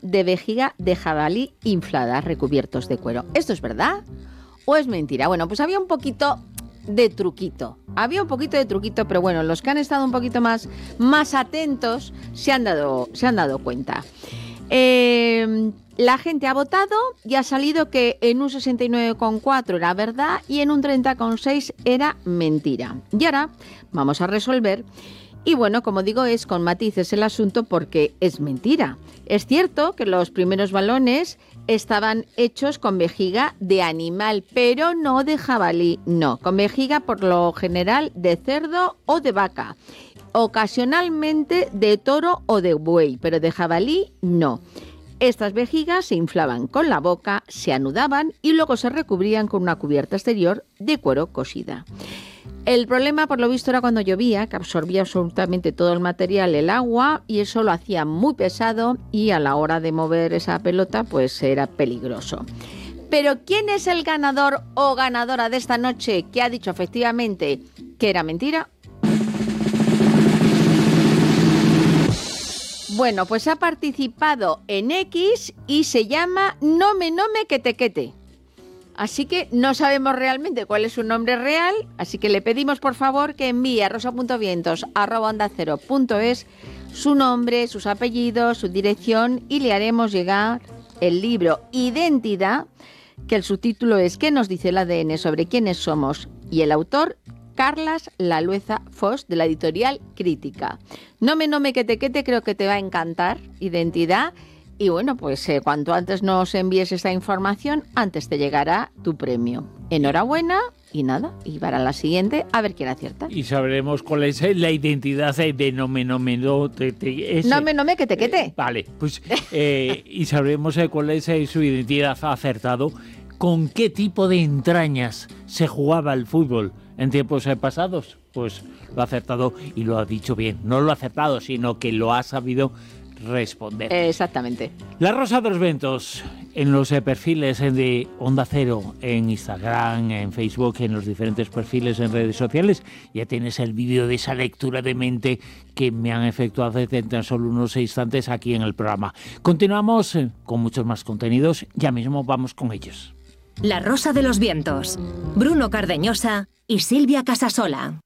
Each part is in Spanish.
de vejiga de jabalí inflada, recubiertos de cuero. ¿Esto es verdad o es mentira? Bueno, pues había un poquito de truquito. Pero bueno, los que han estado un poquito más atentos se han dado cuenta. La gente ha votado y ha salido que en un 69,4 era verdad y en un 30,6 era mentira. Y ahora vamos a resolver. Y bueno, como digo, es con matices el asunto porque es mentira. Es cierto que los primeros balones estaban hechos con vejiga de animal, pero no de jabalí, no, con vejiga por lo general de cerdo o de vaca, ocasionalmente de toro o de buey, pero de jabalí no. Estas vejigas se inflaban con la boca, se anudaban y luego se recubrían con una cubierta exterior de cuero cosida. El problema, por lo visto, era cuando llovía, que absorbía absolutamente todo el material, el agua, y eso lo hacía muy pesado y a la hora de mover esa pelota, pues era peligroso. Pero ¿quién es el ganador o ganadora de esta noche que ha dicho efectivamente que era mentira? Bueno, pues ha participado en X y se llama Nome Quete. Así que no sabemos realmente cuál es su nombre real, así que le pedimos por favor que envíe a rosa.vientos@ondacero.es su nombre, sus apellidos, su dirección y le haremos llegar el libro Identidad, que el subtítulo es ¿Qué nos dice el ADN sobre quiénes somos? Y el autor, Carlas Lalueza Fos, de la editorial Crítica. Nome Quete, creo que te va a encantar, Identidad. Y bueno, pues cuanto antes nos envíes esta información, antes te llegará tu premio. Enhorabuena y nada, y para la siguiente a ver quién acierta. Y sabremos cuál es la identidad de Nome Quete. Vale, pues y sabremos cuál es su identidad. Ha acertado. ¿Con qué tipo de entrañas se jugaba el fútbol en tiempos pasados? Pues lo ha acertado y lo ha dicho bien. No lo ha acertado, sino que lo ha sabido responder. Exactamente. La Rosa de los Vientos en los perfiles de Onda Cero, en Instagram, en Facebook, en los diferentes perfiles en redes sociales. Ya tienes el vídeo de esa lectura de mente que me han efectuado hace tan solo unos instantes aquí en el programa. Continuamos con muchos más contenidos. Ya mismo vamos con ellos. La Rosa de los Vientos. Bruno Cardeñosa y Silvia Casasola.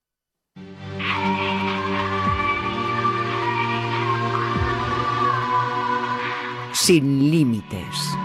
Sin límites.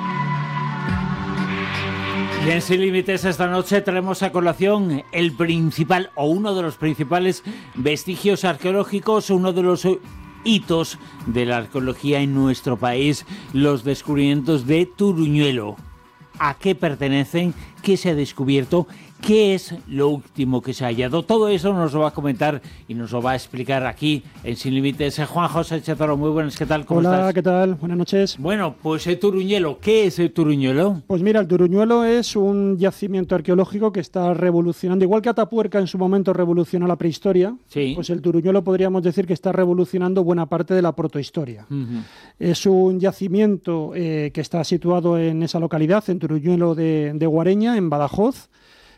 Bien, Sin Límites, esta noche traemos a colación el principal o uno de los principales vestigios arqueológicos, uno de los hitos de la arqueología en nuestro país, los descubrimientos de Turuñuelo. ¿A qué pertenecen? ¿Qué se ha descubierto? ¿Qué es lo último que se ha hallado? Todo eso nos lo va a comentar y nos lo va a explicar aquí en Sin Límites Juan José Chetoro. Muy buenas, ¿qué tal? ¿Cómo estás? Hola, ¿qué tal? Buenas noches. Bueno, pues Turuñuelo, ¿qué es el Turuñuelo? Pues mira, el Turuñuelo es un yacimiento arqueológico que está revolucionando, igual que Atapuerca en su momento revolucionó la prehistoria, sí. Pues el Turuñuelo podríamos decir que está revolucionando buena parte de la protohistoria. Uh-huh. Es un yacimiento que está situado en esa localidad, en Turuñuelo de Guareña, en Badajoz,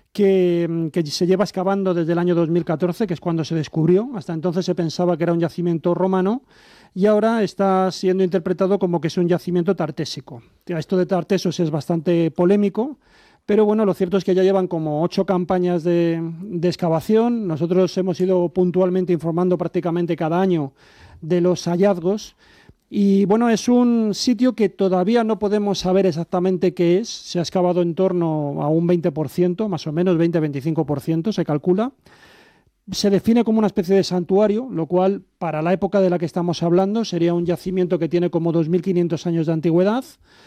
que se lleva excavando desde el año 2014, que es cuando se descubrió. Hasta entonces se pensaba que era un yacimiento romano y ahora está siendo interpretado como que es un yacimiento tartésico. Esto de Tartesos es bastante polémico, pero bueno, lo cierto es que ya llevan como 8 campañas de excavación. Nosotros hemos ido puntualmente informando prácticamente cada año de los hallazgos. Y bueno, es un sitio que todavía no podemos saber exactamente qué es. Se ha excavado en torno a un 20%, más o menos 20-25% se calcula. Se define como una especie de santuario, lo cual para la época de la que estamos hablando sería un yacimiento que tiene como 2.500 años de antigüedad.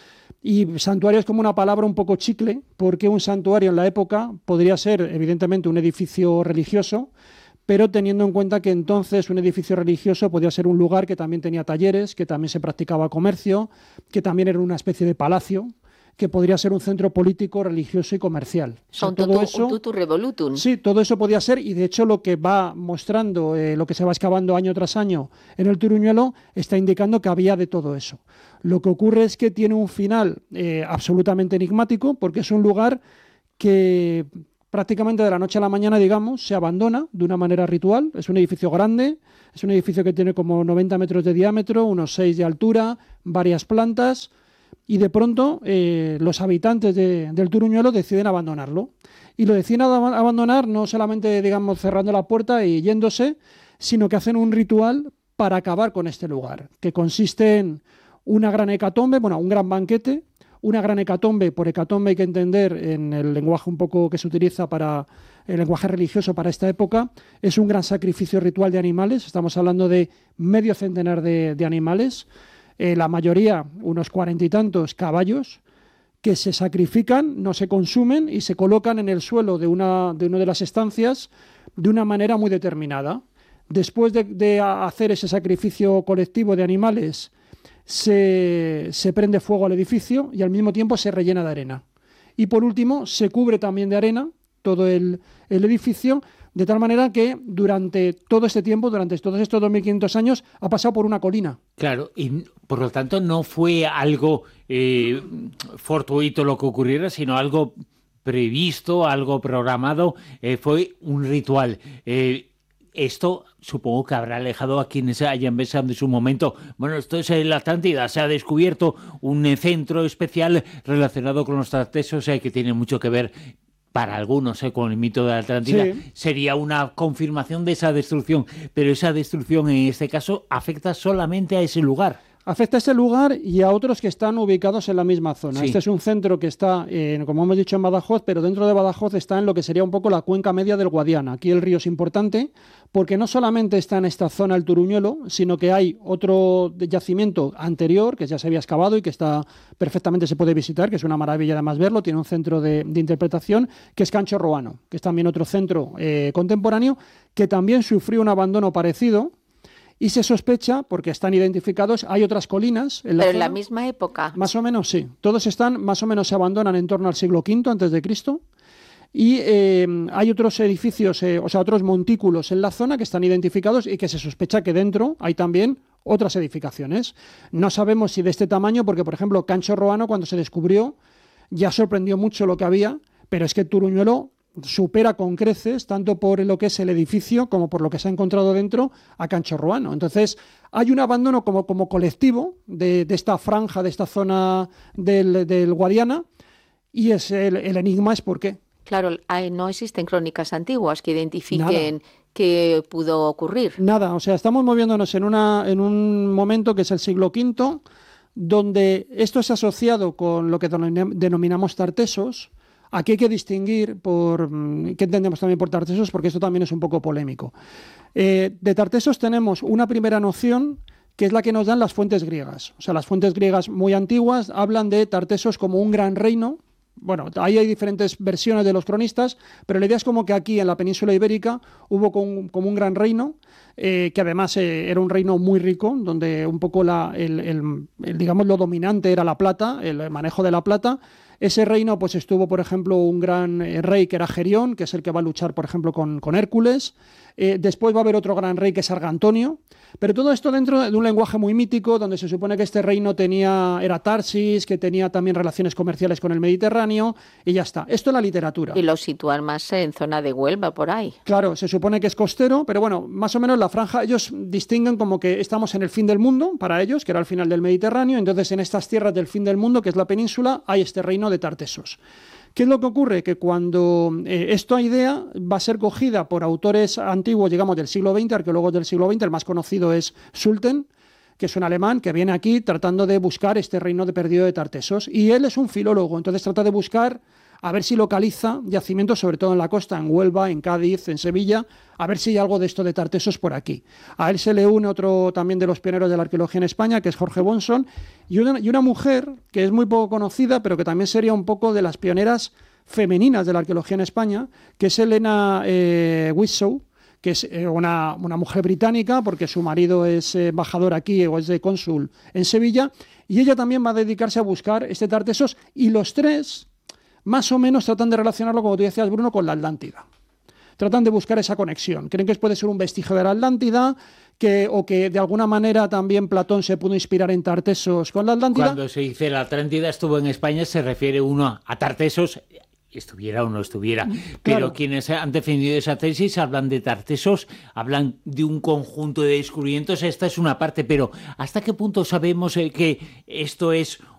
Y santuario es como una palabra un poco chicle, porque un santuario en la época podría ser evidentemente un edificio religioso, pero teniendo en cuenta que entonces un edificio religioso podía ser un lugar que también tenía talleres, que también se practicaba comercio, que también era una especie de palacio, que podría ser un centro político, religioso y comercial. Un tutu revolutum. Sí, todo eso podía ser, y de hecho lo que va mostrando, lo que se va excavando año tras año en el Turuñuelo, está indicando que había de todo eso. Lo que ocurre es que tiene un final absolutamente enigmático, porque es un lugar que prácticamente de la noche a la mañana, digamos, se abandona de una manera ritual. Es un edificio grande, es un edificio que tiene como 90 metros de diámetro, unos 6 de altura, varias plantas, y de pronto los habitantes del Turuñuelo deciden abandonarlo. Y lo deciden abandonar no solamente, digamos, cerrando la puerta y yéndose, sino que hacen un ritual para acabar con este lugar, que consiste en una gran hecatombe, bueno, un gran banquete. Una gran hecatombe, por hecatombe hay que entender en el lenguaje un poco que se utiliza para el lenguaje religioso para esta época, es un gran sacrificio ritual de animales, estamos hablando de medio centenar de animales, la mayoría, unos 40 y tantos caballos, que se sacrifican, no se consumen y se colocan en el suelo de una de las estancias de una manera muy determinada. Después de hacer ese sacrificio colectivo de animales, se prende fuego al edificio y al mismo tiempo se rellena de arena. Y por último, se cubre también de arena todo el edificio, de tal manera que durante todo este tiempo, durante todos estos 2.500 años, ha pasado por una colina. Claro, y por lo tanto no fue algo fortuito lo que ocurriera, sino algo previsto, algo programado, fue un ritual. Esto supongo que habrá alejado a quienes hayan pensado en su momento. Bueno, esto es la Atlántida, se ha descubierto un centro especial relacionado con los tartesos que tiene mucho que ver, para algunos, con el mito de la Atlántida. Sí. Sería una confirmación de esa destrucción, pero esa destrucción en este caso afecta solamente a ese lugar. Afecta a ese lugar y a otros que están ubicados en la misma zona. Sí. Este es un centro que está, como hemos dicho, en Badajoz, pero dentro de Badajoz está en lo que sería un poco la cuenca media del Guadiana. Aquí el río es importante porque no solamente está en esta zona el Turuñuelo, sino que hay otro yacimiento anterior que ya se había excavado y que está perfectamente se puede visitar, que es una maravilla además verlo, tiene un centro de interpretación, que es Cancho Roano, que es también otro centro contemporáneo, que también sufrió un abandono parecido. Y se sospecha, porque están identificados, hay otras colinas en la ¿Pero zona. en la misma época? Más o menos, sí. Todos están, más o menos se abandonan en torno al siglo V antes de Cristo. Y hay otros edificios, otros montículos en la zona que están identificados y que se sospecha que dentro hay también otras edificaciones. No sabemos si de este tamaño, porque, por ejemplo, Cancho Roano, cuando se descubrió, ya sorprendió mucho lo que había, pero es que Turuñuelo supera con creces, tanto por lo que es el edificio como por lo que se ha encontrado dentro, a Cancho Roano. Entonces, hay un abandono como colectivo de esta franja, de esta zona del Guadiana, y es el enigma es por qué. Claro, no existen crónicas antiguas que identifiquen qué pudo ocurrir. Nada, o sea, estamos moviéndonos en un momento que es el siglo V, donde esto es asociado con lo que denominamos tartesos. Aquí hay que distinguir qué entendemos también por tartesos, porque esto también es un poco polémico. De tartesos tenemos una primera noción que es la que nos dan las fuentes griegas. O sea, las fuentes griegas muy antiguas hablan de tartesos como un gran reino. Bueno, ahí hay diferentes versiones de los cronistas, pero la idea es como que aquí en la península ibérica hubo como un gran reino, que además era un reino muy rico, donde un poco digamos lo dominante era la plata, el manejo de la plata. Ese reino pues estuvo, por ejemplo, un gran rey que era Gerión, que es el que va a luchar, por ejemplo, con Hércules. Después va a haber otro gran rey que es Argantonio. Pero todo esto dentro de un lenguaje muy mítico, donde se supone que este reino era Tarsis, que tenía también relaciones comerciales con el Mediterráneo, y ya está. Esto es la literatura. Y lo sitúan más en zona de Huelva, por ahí. Claro, se supone que es costero, pero bueno, más o menos la franja, ellos distinguen como que estamos en el fin del mundo, para ellos, que era el final del Mediterráneo. Entonces, en estas tierras del fin del mundo, que es la península, hay este reino de tartesos. ¿Qué es lo que ocurre? Que cuando esta idea va a ser cogida por autores antiguos, digamos, del siglo XX, arqueólogos del siglo XX, el más conocido es Sulten, que es un alemán que viene aquí tratando de buscar este reino perdido de tartesos. Y él es un filólogo, entonces trata de buscar a ver si localiza yacimientos, sobre todo en la costa, en Huelva, en Cádiz, en Sevilla, a ver si hay algo de esto de tartesos por aquí. A él se le une otro también de los pioneros de la arqueología en España, que es Jorge Bonson, y una mujer que es muy poco conocida, pero que también sería un poco de las pioneras femeninas de la arqueología en España, que es Helena Widtsoe, que es una mujer británica, porque su marido es embajador aquí o es de cónsul en Sevilla, y ella también va a dedicarse a buscar este tartesos, y los tres más o menos tratan de relacionarlo, como tú decías, Bruno, con la Atlántida. Tratan de buscar esa conexión. Creen que puede ser un vestigio de la Atlántida, o que de alguna manera también Platón se pudo inspirar en Tartesos con la Atlántida. Cuando se dice la Atlántida estuvo en España, se refiere uno a Tartesos estuviera o no estuviera. Claro. Pero quienes han defendido esa tesis hablan de Tartessos, hablan de un conjunto de descubrimientos. Esta es una parte, pero ¿hasta qué punto sabemos que esto es